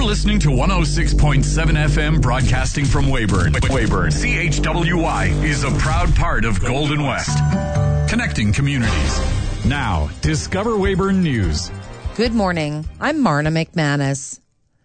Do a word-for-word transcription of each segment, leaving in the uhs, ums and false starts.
listening to one oh six point seven F M broadcasting from Weyburn. Weyburn. C H W Y is a proud part of Golden West. Connecting communities. Now, Discover Weyburn News. Good morning. I'm Marna McManus.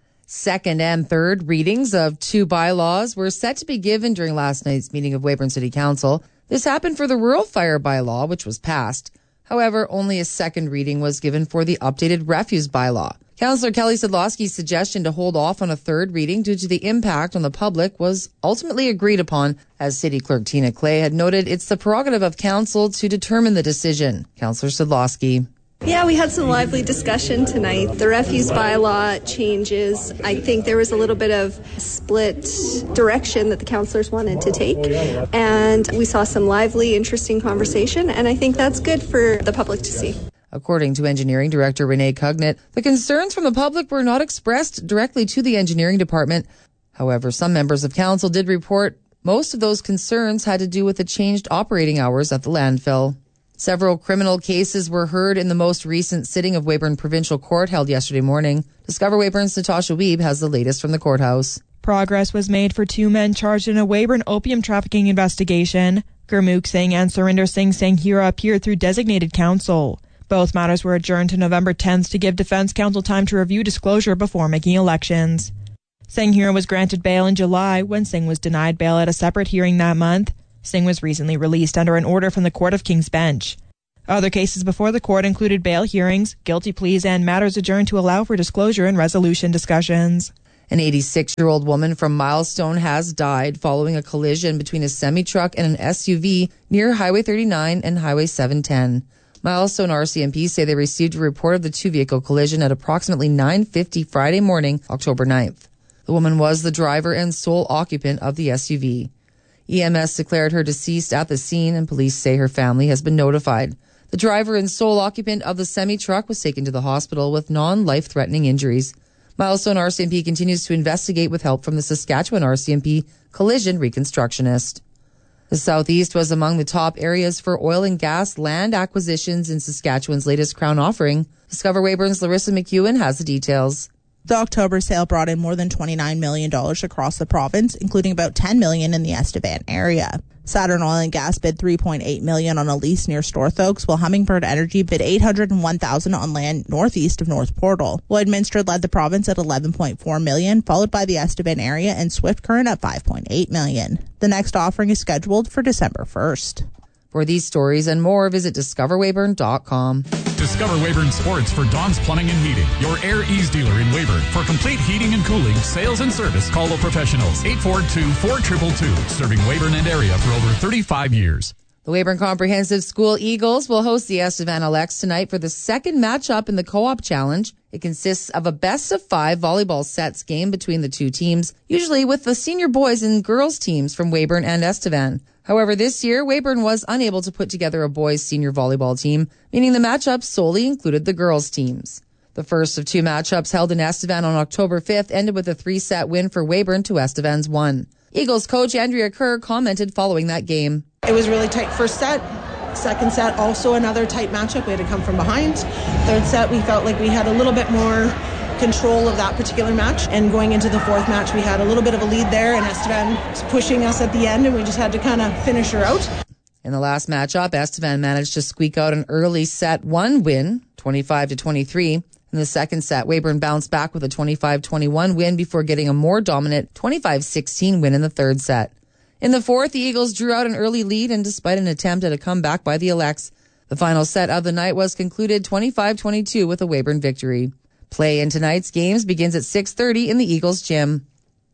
Second and third readings of two bylaws were set to be given during last night's meeting of Weyburn City Council. This happened for the rural fire bylaw, which was passed. However, only a second reading was given for the updated refuse bylaw. Councillor Kelly Sedlowski's suggestion to hold off on a third reading due to the impact on the public was ultimately agreed upon. As City Clerk Tina Clay had noted, it's the prerogative of Council to determine the decision. Councillor Sedlowski. Yeah, we had some lively discussion tonight. The refuse bylaw changes. I think there was a little bit of split direction that the councillors wanted to take. And we saw some lively, interesting conversation. And I think that's good for the public to see. According to Engineering Director Renee Cugnett, the concerns from the public were not expressed directly to the Engineering Department. However, some members of Council did report most of those concerns had to do with the changed operating hours at the landfill. Several criminal cases were heard in the most recent sitting of Weyburn Provincial Court held yesterday morning. Discover Weyburn's Natasha Weeb has the latest from the courthouse. Progress was made for two men charged in a Weyburn opium trafficking investigation. Gurmukh Singh and Surinder Singh Sanghira appeared through designated counsel. Both matters were adjourned to November tenth to give defense counsel time to review disclosure before making elections. Sanghira was granted bail in July when Singh was denied bail at a separate hearing that month. Singh was recently released under an order from the Court of King's Bench. Other cases before the court included bail hearings, guilty pleas, and matters adjourned to allow for disclosure and resolution discussions. An eighty-six-year-old woman from Milestone has died following a collision between a semi-truck and an S U V near Highway thirty-nine and Highway seven ten. Milestone R C M P say they received a report of the two-vehicle collision at approximately nine fifty Friday morning, October ninth. The woman was the driver and sole occupant of the S U V. E M S declared her deceased at the scene, and police say her family has been notified. The driver and sole occupant of the semi-truck was taken to the hospital with non-life-threatening injuries. Milestone R C M P continues to investigate with help from the Saskatchewan R C M P collision reconstructionist. The Southeast was among the top areas for oil and gas land acquisitions in Saskatchewan's latest Crown offering. Discover Weyburn's Larissa McEwen has the details. The October sale brought in more than twenty-nine million dollars across the province, including about ten million dollars in the Estevan area. Saturn Oil and Gas bid three point eight million dollars on a lease near Storth Oaks, while Hummingbird Energy bid eight hundred one thousand dollars on land northeast of North Portal. Lloydminster led the province at eleven point four million dollars, followed by the Estevan area and Swift Current at five point eight million dollars. The next offering is scheduled for December first. For these stories and more, visit discover weyburn dot com. Discover Weyburn Sports for Don's Plumbing and Heating, your Air Ease dealer in Weyburn. For complete heating and cooling, sales and service, call the professionals. eight four two, four two two two, serving Weyburn and area for over thirty-five years. The Weyburn Comprehensive School Eagles will host the Estevan Alex tonight for the second matchup in the Co-op Challenge. It consists of a best-of-five volleyball sets game between the two teams, usually with the senior boys and girls teams from Weyburn and Estevan. However, this year, Weyburn was unable to put together a boys' senior volleyball team, meaning the matchup solely included the girls' teams. The first of two matchups held in Estevan on October fifth ended with a three-set win for Weyburn to Estevan's one. Eagles coach Andrea Kerr commented following that game. It was really tight first set. Second set, also another tight matchup. We had to come from behind. Third set, we felt like we had a little bit more control of that particular match. And going into the fourth match, we had a little bit of a lead there, and Estevan was pushing us at the end, and we just had to kind of finish her out. In the last matchup, Estevan managed to squeak out an early set one win, twenty-five to twenty-three. In the second set, Weyburn bounced back with a twenty-five twenty-one win before getting a more dominant twenty-five sixteen win in the third set. In the fourth, the Eagles drew out an early lead, and despite an attempt at a comeback by the Alex, the final set of the night was concluded twenty-five twenty-two with a Weyburn victory. Play in tonight's games begins at six thirty in the Eagles gym.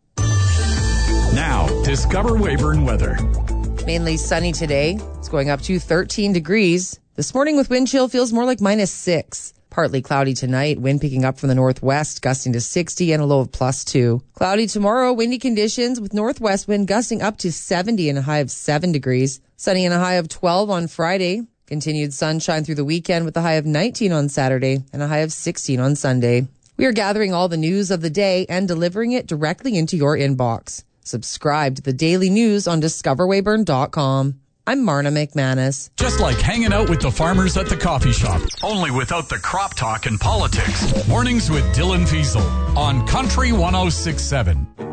Now, Discover Weyburn weather. Mainly sunny today. It's going up to thirteen degrees. This morning with wind chill feels more like minus six. Partly cloudy tonight, wind picking up from the northwest, gusting to sixty and a low of plus two. Cloudy tomorrow, windy conditions with northwest wind gusting up to seventy and a high of seven degrees. Sunny and a high of twelve on Friday. Continued sunshine through the weekend with a high of nineteen on Saturday and a high of sixteen on Sunday. We are gathering all the news of the day and delivering it directly into your inbox. Subscribe to the daily news on discover weyburn dot com. I'm Marna McManus. Just like hanging out with the farmers at the coffee shop, only without the crop talk and politics. Mornings with Dylan Fiesel on Country one oh six point seven.